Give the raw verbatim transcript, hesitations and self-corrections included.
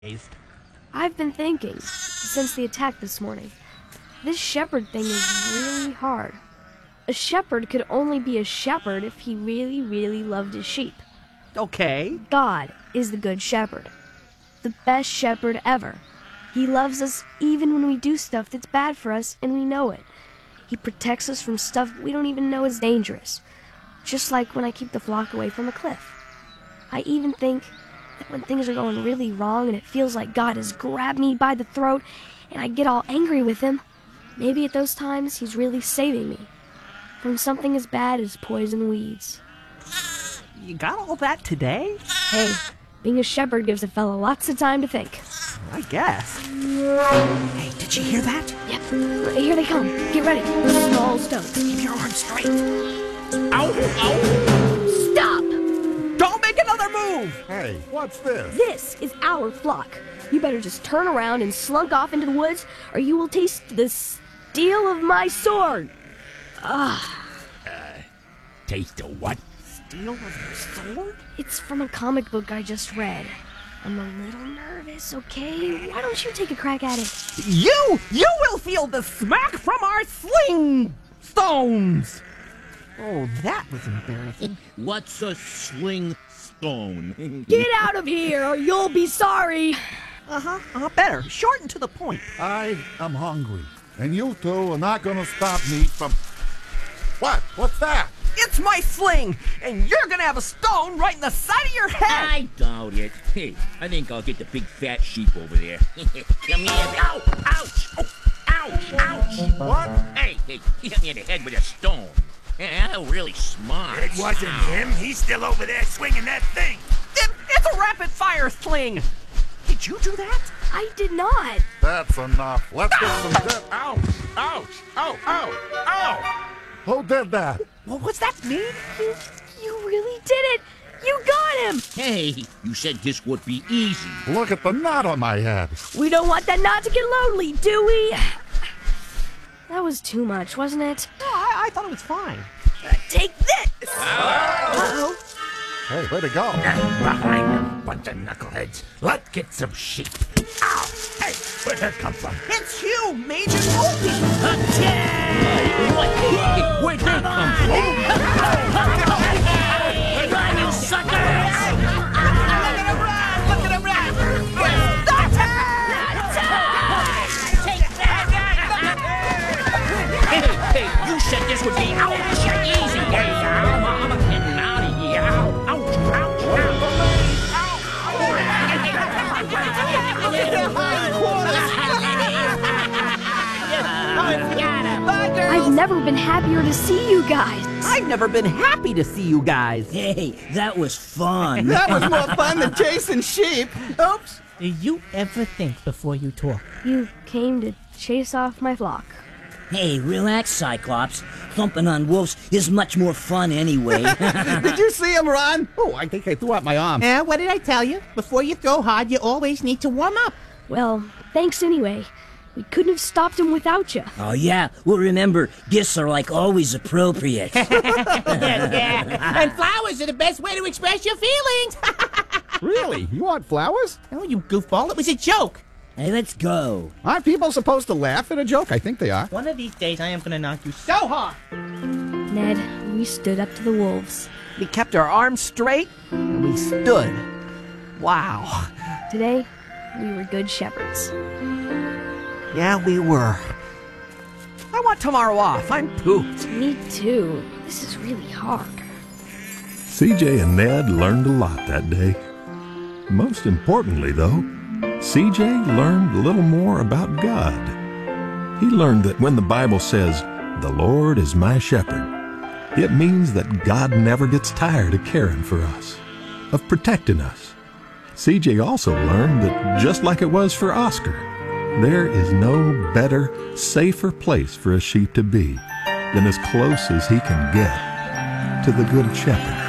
I've been thinking, since the attack this morning, this shepherd thing is really hard. A shepherd could only be a shepherd if he really, really loved his sheep. Okay. God is the good shepherd. The best shepherd ever. He loves us even when we do stuff that's bad for us and we know it. He protects us from stuff we don't even know is dangerous. Just like when I keep the flock away from a cliff. I even think that when things are going really wrong and it feels like God has grabbed me by the throat and I get all angry with him, maybe at those times he's really saving me from something as bad as poison weeds. You got all that today? Hey, being a shepherd gives a fella lots of time to think. I guess. Hey, did you hear that? Yep, here they come. Get ready. Small stones. Keep your arms straight. Ow! Ow! Stop! Don't make another move! Hey, what's this? This is our flock. You better just turn around and slunk off into the woods, or you will taste the steel of my sword. Ah. Uh, taste of what? Steel of your sword? It's from a comic book I just read. I'm a little nervous, okay? Why don't you take a crack at it? You! You will feel the smack from our sling stones! Oh, that was embarrassing. What's a sling stone? Get out of here, or you'll be sorry! Uh-huh, uh, better. Short and to the point. I am hungry, and you two are not gonna stop me from... What? What's that? It's my sling, and you're gonna have a stone right in the side of your head! I doubt it. Hey, I think I'll get the big fat sheep over there. Come here. Ow! Ouch! Oh, ouch! Ouch! What? Hey, hey, he hit me in the head with a stone. Yeah, really smart. It wasn't him. He's still over there swinging that thing. It, it's a rapid-fire sling! Did you do that? I did not. That's enough. Let's get some dead... Ouch! Ouch! Ow! Ow! Ow! Who did that? What was that me? You, you really did it! You got him! Hey, you said this would be easy. Look at the knot on my head. We don't want that knot to get lonely, do we? That was too much, wasn't it? No, I, I thought it was fine. Uh, take this! Uh-oh. Hey, way to go. Behind them, bunch of knuckleheads. Let's get some sheep. Ow! Hey, where'd that come from? It's you, Major Opie! What? Where'd that come from? Run, you suckers! Look at him run! Look at him run! Stop Take that! Hey, hey, you said this would be ouch easy. Hey, I'm, I'm getting out of here. Ow, ouch, ouch, I've never been happier to see you guys. I've never been happy to see you guys. Hey, that was fun. That was more fun than chasing sheep. Oops. Do you ever think before you talk? You came to chase off my flock. Hey, relax, Cyclops. Thumping on wolves is much more fun anyway. Did you see him run? Oh, I think I threw out my arm. Eh, what did I tell you? Before you throw hard, you always need to warm up. Well, thanks anyway. We couldn't have stopped him without you. Oh, yeah. Well, remember, gifts are like always appropriate. Yeah. And flowers are the best way to express your feelings. Really? You want flowers? Oh, you goofball. It was a joke. Hey, let's go. Aren't people supposed to laugh at a joke? I think they are. One of these days, I am going to knock you so hard. Ned, we stood up to the wolves. We kept our arms straight, and we stood. Wow. Today, we were good shepherds. Yeah, we were. I want tomorrow off. I'm pooped. Me too. This is really hard. C J and Ned learned a lot that day. Most importantly, though, C J learned a little more about God. He learned that when the Bible says, "The Lord is my shepherd," it means that God never gets tired of caring for us, of protecting us. C J also learned that just like it was for Oscar, there is no better, safer place for a sheep to be than as close as he can get to the Good Shepherd.